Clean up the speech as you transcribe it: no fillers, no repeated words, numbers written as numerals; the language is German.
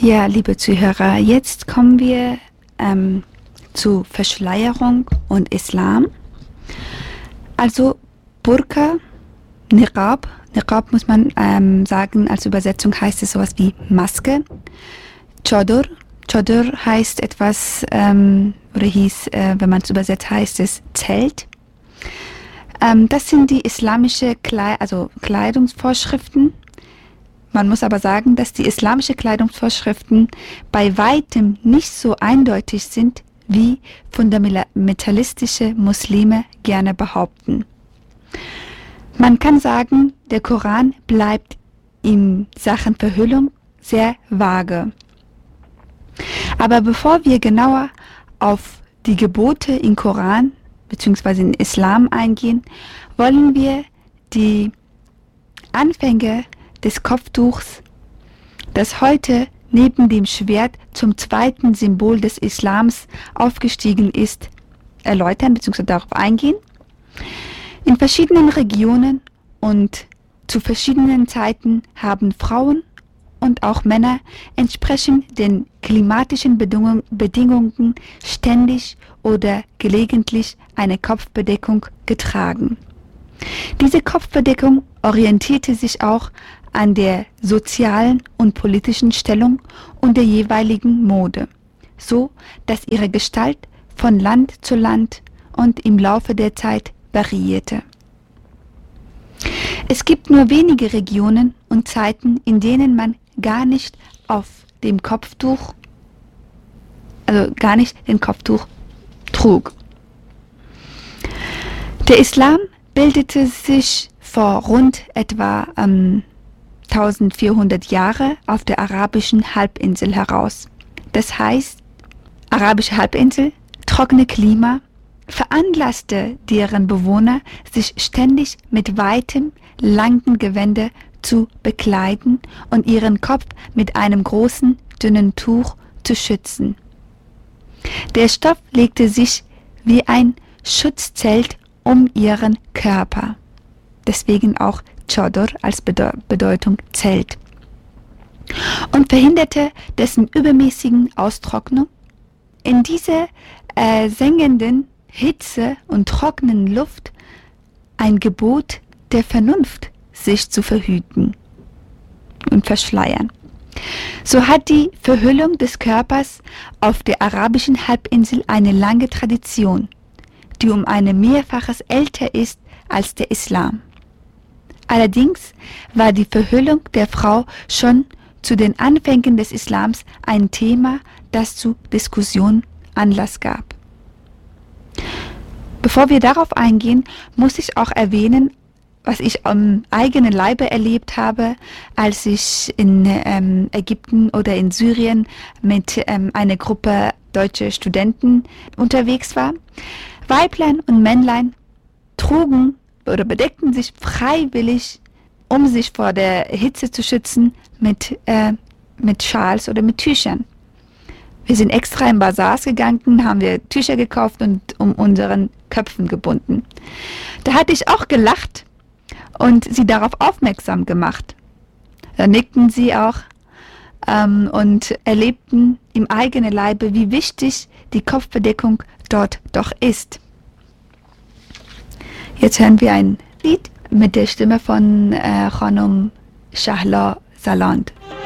Ja, liebe Zuhörer, jetzt kommen wir zu Verschleierung und Islam. Also Burka, Niqab. Niqab muss man sagen, als Übersetzung heißt es sowas wie Maske. Chador. Chador heißt etwas, oder hieß, wenn man es übersetzt, heißt es Zelt. Das sind die islamische Kleidungsvorschriften. Man muss aber sagen, dass die islamische Kleidungsvorschriften bei weitem nicht so eindeutig sind, wie fundamentalistische Muslime gerne behaupten. Man kann sagen, der Koran bleibt in Sachen Verhüllung sehr vage. Aber bevor wir genauer auf die Gebote im Koran bzw. in Islam eingehen, wollen wir die Anfänge des Kopftuchs, das heute neben dem Schwert zum zweiten Symbol des Islams aufgestiegen ist, erläutern bzw. darauf eingehen. In verschiedenen Regionen und zu verschiedenen Zeiten haben Frauen und auch Männer entsprechend den klimatischen Bedingungen ständig oder gelegentlich eine Kopfbedeckung getragen. Diese Kopfbedeckung orientierte sich auch an der sozialen und politischen Stellung und der jeweiligen Mode, so dass ihre Gestalt von Land zu Land und im Laufe der Zeit variierte. Es gibt nur wenige Regionen und Zeiten, in denen man gar nicht den Kopftuch trug. Der Islam bildete sich vor rund etwa 1400 Jahre auf der arabischen Halbinsel heraus. Das heißt, arabische Halbinsel, trockene Klima, veranlasste deren Bewohner, sich ständig mit weitem, langen Gewänder zu bekleiden und ihren Kopf mit einem großen, dünnen Tuch zu schützen. Der Stoff legte sich wie ein Schutzzelt um ihren Körper. Deswegen auch Chador als Bedeutung Zelt. Und verhinderte dessen übermäßigen Austrocknung. In dieser sengenden Hitze und trockenen Luft ein Gebot der Vernunft, sich zu verhüten und verschleiern. So hat die Verhüllung des Körpers auf der arabischen Halbinsel eine lange Tradition, die um ein Mehrfaches älter ist als der Islam. Allerdings war die Verhüllung der Frau schon zu den Anfängen des Islams ein Thema, das zu Diskussionen Anlass gab. Bevor wir darauf eingehen, muss ich auch erwähnen, was ich am eigenen Leibe erlebt habe, als ich in Ägypten oder in Syrien mit einer Gruppe deutscher Studenten unterwegs war. Weiblein und Männlein trugen oder bedeckten sich freiwillig, um sich vor der Hitze zu schützen, mit Schals oder mit Tüchern. Wir sind extra in Bazars gegangen, haben wir Tücher gekauft und um unseren Köpfen gebunden. Da hatte ich auch gelacht und sie darauf aufmerksam gemacht. Da nickten sie auch und erlebten im eigenen Leibe, wie wichtig die Kopfbedeckung dort doch ist. Jetzt hören wir ein Lied mit der Stimme von Khanum Shahla Saland.